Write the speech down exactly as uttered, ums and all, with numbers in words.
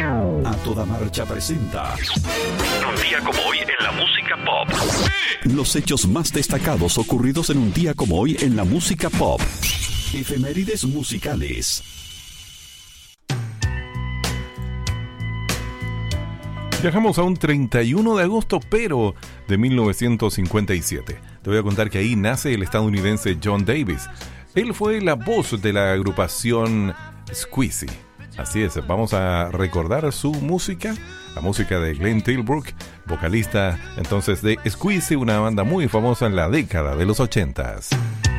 A Toda Marcha presenta Un día como hoy en la música pop. los hechos más destacados ocurridos en un día como hoy en la música pop. Efemérides musicales. Viajamos a un treinta y uno de agosto, pero de mil novecientos cincuenta y siete. Te voy a contar que ahí nace el estadounidense John Davis. Él fue la voz de la agrupación Squeezy. Así es, vamos a recordar su música, la música de Glenn Tilbrook, vocalista entonces de Squeezy, una banda muy famosa en la década de los ochentas.